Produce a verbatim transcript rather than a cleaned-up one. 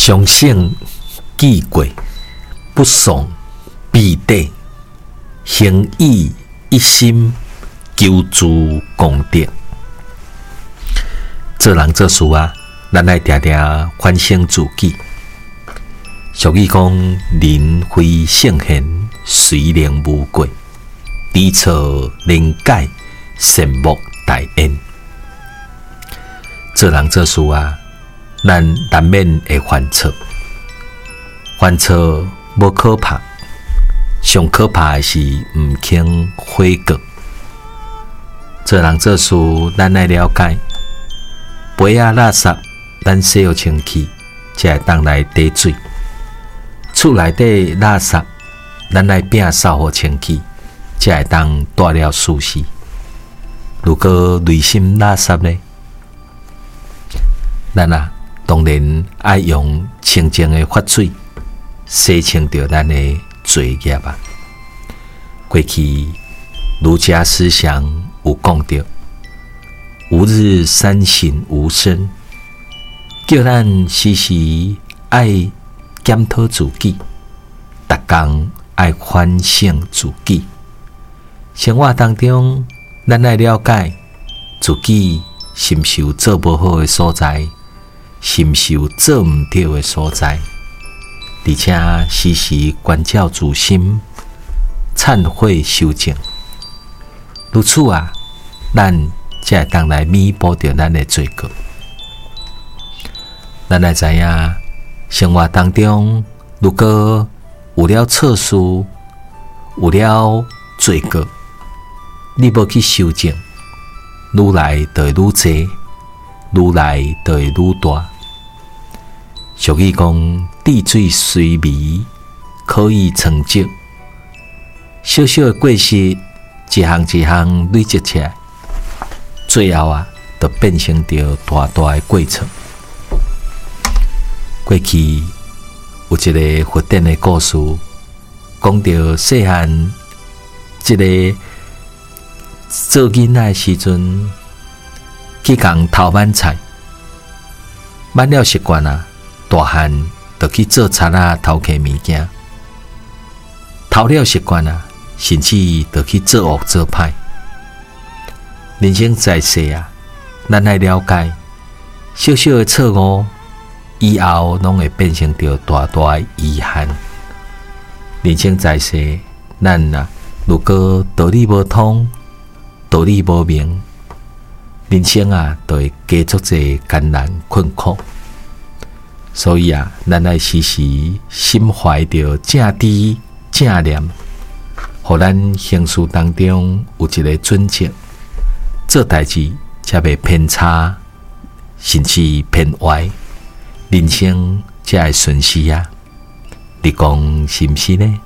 常胜记过，不爽必得，行义一心，求助功德。做人做事啊，咱来定定反省自己。俗语讲：人非圣贤，谁能无过？知错能改，善莫大焉。做人做事啊，咱难免会犯错。犯错无可怕，上可怕的是毋肯悔过。做人做事，咱来了解，杯仔垃圾咱洗好清气，才会当来滴水。厝内底垃圾，咱来摒扫好清气，才会当带了舒适。如果内心垃圾呢？咱啊，当然爱用清净的法水洗清掉咱的罪孽啊。过去儒家思想有讲到，吾日三省吾身，叫咱时时爱检讨自己，逐工爱反省自己。生活当中，咱爱了解自己是毋是有做无好的所在，是毋是有做毋对的所在，而且时时关照自心，忏悔修正。如此啊，咱才会当来弥补着咱的罪过。咱来知影，生活当中如果有了错事，有了罪过，你无去修正，愈来就会愈侪，愈来就会愈大。俗语讲：滴水随微，可以成舟。小小的过失，一项一项累积起来，最后啊，就变成着大大的过错。过去有一个佛典的故事，讲到细汉一个做囡仔的时阵，去共偷挽菜，挽了习惯啊，大汉就去做贼仔偷摕物件，偷了习惯啊，甚至就去做恶做歹。人生在世啊，咱来了解，小小的错误，以后拢会变成着大大的遗憾。人生在世，咱啊，如果道理无通，道理无明，人生啊，就会加足侪艰难困苦。所以啊，咱爱时时心怀着正知正念，互咱行事当中有一个准则，做代志才袂偏差，甚至偏歪，人生才会顺遂啊！你讲是毋是呢？